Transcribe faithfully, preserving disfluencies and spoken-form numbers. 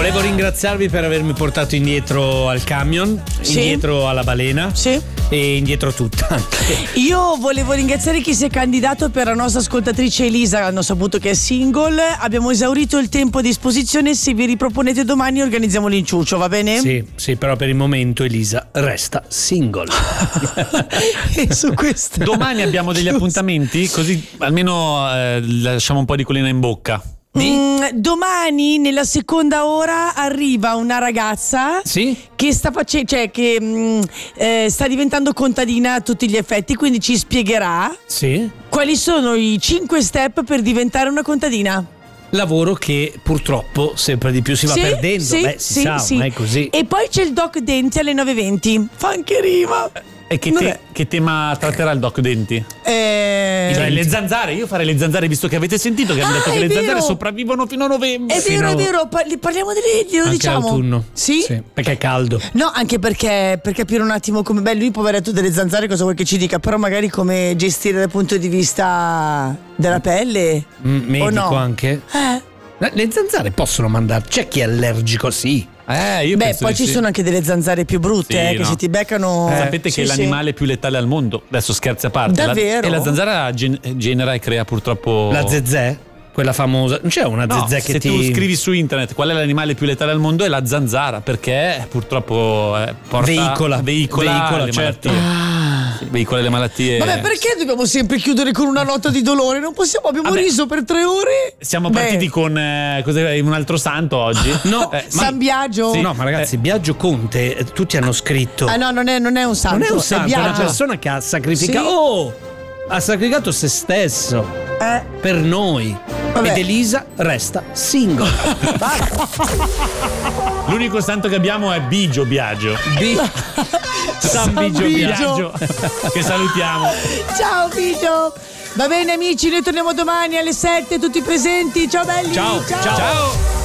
Volevo ringraziarvi per avermi portato indietro al camion, Sì. indietro alla balena. Sì. E indietro tutta. Io volevo ringraziare chi si è candidato per la nostra ascoltatrice Elisa. Hanno saputo che è single. Abbiamo esaurito il tempo a disposizione. Se vi riproponete domani organizziamo l'inciuccio, va bene? Sì, sì, però per il momento Elisa resta single. E su questo Domani abbiamo degli appuntamenti, così almeno eh, lasciamo un po' di collina in bocca. Mm, domani nella seconda ora arriva una ragazza Sì? che sta facendo, cioè che mm, eh, sta diventando contadina a tutti gli effetti, quindi ci spiegherà Sì. quali sono i cinque step per diventare una contadina. Lavoro che purtroppo sempre di più si va Sì, perdendo. sì, Beh, si sì, sa, sì. ma è così. E poi c'è il Doc Denti alle nove e venti. Fa anche rima. E che, Non te- è- che tema tratterà il Doc Denti? Eh, Cioè, le zanzare, io farei le zanzare, visto che avete sentito che hanno Ah, detto è che le vero. zanzare sopravvivono fino a novembre. È vero, Fino- è vero, parli- parliamo delle, glielo Anche diciamo. autunno. Sì? Perché è caldo. No, anche perché per capire un attimo come. Beh, lui poveretto delle zanzare, cosa vuoi che ci dica? Però magari come gestire dal punto di vista della pelle. Mm, medico o no? anche. Eh. Le zanzare possono mandare. C'è chi è allergico, sì. Eh, io Beh, penso poi di ci sì. sono anche delle zanzare più brutte, Sì, eh, che no. se ti beccano. Eh, Sapete Sì, che è sì. l'animale più letale al mondo? Adesso scherzi a parte. Davvero? La, e la zanzara gen- genera e crea purtroppo. La zezè, quella famosa. Non c'è una No, zezè che se ti. tu scrivi su internet qual è l'animale più letale al mondo è la zanzara, perché purtroppo eh, porta, Veicola. veicola, Veicola, le certo. malattie. Sì, veicola le malattie. Vabbè, perché dobbiamo sempre chiudere con una nota di dolore? Non possiamo, abbiamo Vabbè. riso per tre ore. Siamo Beh, partiti con eh, cos'è, un altro santo oggi? No, Eh, San Biagio. No, ma ragazzi, Biagio Conte, eh, tutti hanno scritto. Ah no, non è, non è un santo. non è un santo, è una Biagio. persona che ha sacrificato. Sì. Oh! Ha sacrificato se stesso Eh. per noi. Vabbè. Ed Elisa resta single. L'unico santo che abbiamo è Bigio Biagio. Bi- San Bigio Bigio. Biagio. Che salutiamo. Ciao Biagio. Va bene amici, noi torniamo domani alle sette, tutti presenti. Ciao belli. Ciao, ciao. ciao.